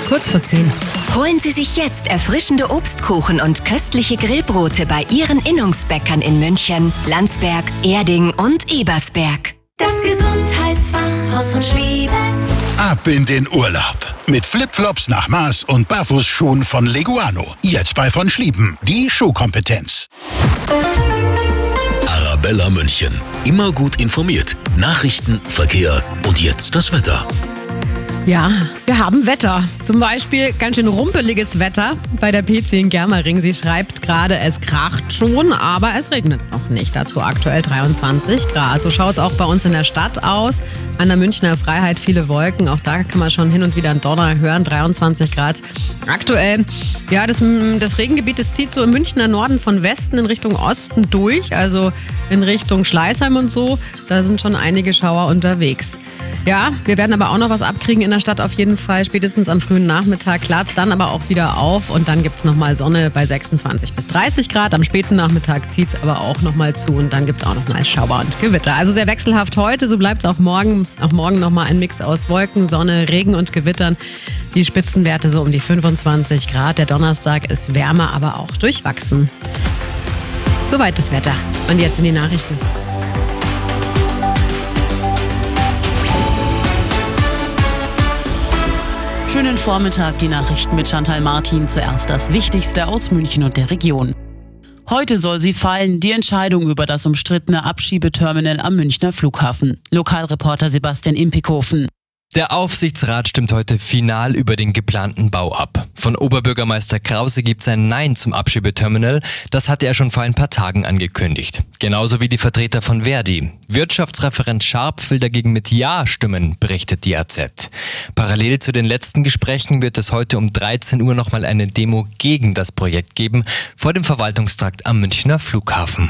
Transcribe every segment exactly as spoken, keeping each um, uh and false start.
kurz vor zehn. Holen Sie sich jetzt erfrischende Obstkuchen und köstliche Grillbrote bei Ihren Innungsbäckern in München, Landsberg, Erding und Ebersberg. Das Gesundheitsfachhaus von Schlieben. Ab in den Urlaub. Mit Flipflops nach Maß und Barfußschuhen von Leguano. Jetzt bei von Schlieben. Die Schuhkompetenz. Arabella München. Immer gut informiert. Nachrichten, Verkehr und jetzt das Wetter. Ja, wir haben Wetter. Zum Beispiel ganz schön rumpeliges Wetter bei der P C in Germering. Sie schreibt gerade, es kracht schon, aber es regnet noch nicht. Dazu aktuell dreiundzwanzig Grad. So schaut es auch bei uns in der Stadt aus. An der Münchner Freiheit viele Wolken. Auch da kann man schon hin und wieder einen Donner hören. dreiundzwanzig Grad. Aktuell, ja, das, das Regengebiet, das zieht so im Münchner Norden von Westen in Richtung Osten durch. Also in Richtung Schleißheim und so. Da sind schon einige Schauer unterwegs. Ja, wir werden aber auch noch was abkriegen in der Stadt auf jeden Fall. Spätestens am frühen Nachmittag klart es dann aber auch wieder auf. Und dann gibt es nochmal Sonne bei sechsundzwanzig bis dreißig Grad. Am späten Nachmittag zieht es aber auch nochmal zu. Und dann gibt es auch noch mal Schauer und Gewitter. Also sehr wechselhaft heute, so bleibt es auch morgen. Auch morgen nochmal ein Mix aus Wolken, Sonne, Regen und Gewittern. Die Spitzenwerte so um die fünfundzwanzig Grad. Der Donnerstag ist wärmer, aber auch durchwachsen. Soweit das Wetter. Und jetzt in die Nachrichten. Schönen Vormittag, die Nachrichten mit Chantal Martin. Zuerst das Wichtigste aus München und der Region. Heute soll sie fallen, die Entscheidung über das umstrittene Abschiebeterminal am Münchner Flughafen. Lokalreporter Sebastian Impikhofen. Der Aufsichtsrat stimmt heute final über den geplanten Bau ab. Von Oberbürgermeister Krause gibt es ein Nein zum Abschiebeterminal. Das hatte er schon vor ein paar Tagen angekündigt. Genauso wie die Vertreter von Verdi. Wirtschaftsreferent Scharp will dagegen mit Ja stimmen, berichtet die A Z. Parallel zu den letzten Gesprächen wird es heute um dreizehn Uhr nochmal eine Demo gegen das Projekt geben, vor dem Verwaltungstrakt am Münchner Flughafen.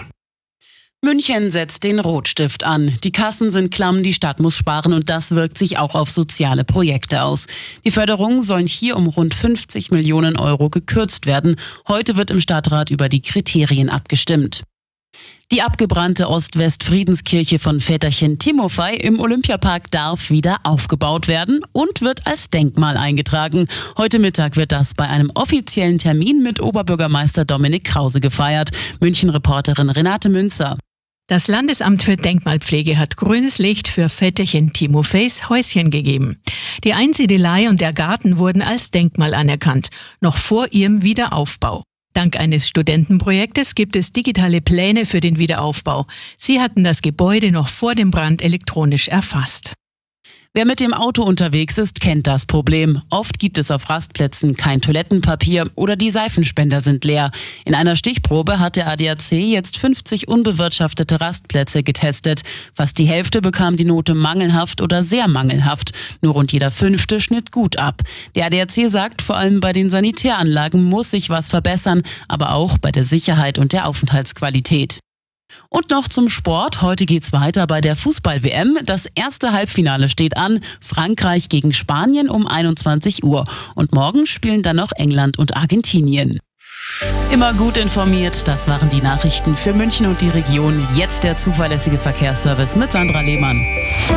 München setzt den Rotstift an. Die Kassen sind klamm, die Stadt muss sparen und das wirkt sich auch auf soziale Projekte aus. Die Förderungen sollen hier um rund fünfzig Millionen Euro gekürzt werden. Heute wird im Stadtrat über die Kriterien abgestimmt. Die abgebrannte Ost-West-Friedenskirche von Väterchen Timofei im Olympiapark darf wieder aufgebaut werden und wird als Denkmal eingetragen. Heute Mittag wird das bei einem offiziellen Termin mit Oberbürgermeister Dominik Krause gefeiert. München-Reporterin Renate Münzer. Das Landesamt für Denkmalpflege hat grünes Licht für Väterchen Timofeis Häuschen gegeben. Die Einsiedelei und der Garten wurden als Denkmal anerkannt, noch vor ihrem Wiederaufbau. Dank eines Studentenprojektes gibt es digitale Pläne für den Wiederaufbau. Sie hatten das Gebäude noch vor dem Brand elektronisch erfasst. Wer mit dem Auto unterwegs ist, kennt das Problem. Oft gibt es auf Rastplätzen kein Toilettenpapier oder die Seifenspender sind leer. In einer Stichprobe hat der A D A C jetzt fünfzig unbewirtschaftete Rastplätze getestet. Fast die Hälfte bekam die Note mangelhaft oder sehr mangelhaft. Nur rund jeder fünfte schnitt gut ab. Der A D A C sagt, vor allem bei den Sanitäranlagen muss sich was verbessern, aber auch bei der Sicherheit und der Aufenthaltsqualität. Und noch zum Sport. Heute geht's weiter bei der Fußball-W M. Das erste Halbfinale steht an. Frankreich gegen Spanien um einundzwanzig Uhr. Und morgen spielen dann noch England und Argentinien. Immer gut informiert. Das waren die Nachrichten für München und die Region. Jetzt der zuverlässige Verkehrsservice mit Sandra Lehmann.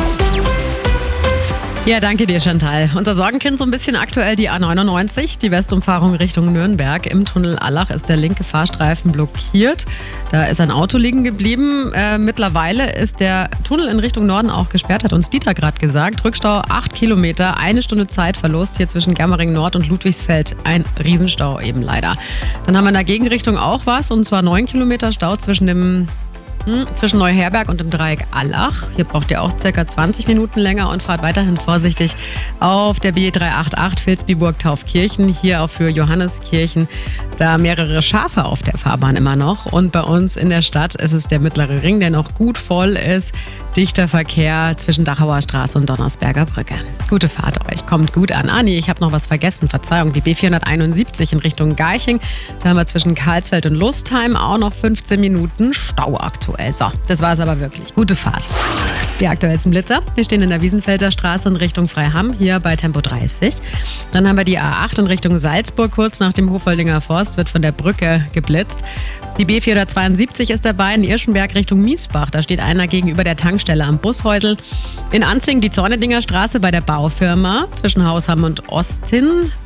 Ja, danke dir, Chantal. Unser Sorgenkind so ein bisschen aktuell die A neunundneunzig, die Westumfahrung Richtung Nürnberg. Im Tunnel Allach ist der linke Fahrstreifen blockiert. Da ist ein Auto liegen geblieben. Äh, mittlerweile ist der Tunnel in Richtung Norden auch gesperrt, hat uns Dieter gerade gesagt. Rückstau acht Kilometer, eine Stunde Zeitverlust hier zwischen Germering Nord und Ludwigsfeld. Ein Riesenstau eben leider. Dann haben wir in der Gegenrichtung auch was, und zwar neun Kilometer Stau zwischen dem zwischen Neuherberg und dem Dreieck Allach. Hier braucht ihr auch circa zwanzig Minuten länger und fahrt weiterhin vorsichtig auf der B drei acht acht Vilsbiburg-Taufkirchen. Hier auch für Johanneskirchen. Da mehrere Schafe auf der Fahrbahn immer noch. Und bei uns in der Stadt ist es der mittlere Ring, der noch gut voll ist. Dichter Verkehr zwischen Dachauer Straße und Donnersberger Brücke. Gute Fahrt euch, kommt gut an. Ah nee, ich habe noch was vergessen, Verzeihung. Die B vierhunderteinundsiebzig in Richtung Garching. Da haben wir zwischen Karlsfeld und Lustheim auch noch fünfzehn Minuten Stau aktuell. So, das war es aber wirklich. Gute Fahrt. Die aktuellsten Blitzer, die stehen in der Wiesenfelder Straße in Richtung Freiham, hier bei Tempo dreißig. Dann haben wir die A acht in Richtung Salzburg, kurz nach dem Hofoldinger Forst, wird von der Brücke geblitzt. Die B vierhundertzweiundsiebzig ist dabei in Irschenberg Richtung Miesbach. Da steht einer gegenüber der Tankstelle am Bushäusel. In Anzing die Zornedinger Straße bei der Baufirma zwischen Hausham und Ostin.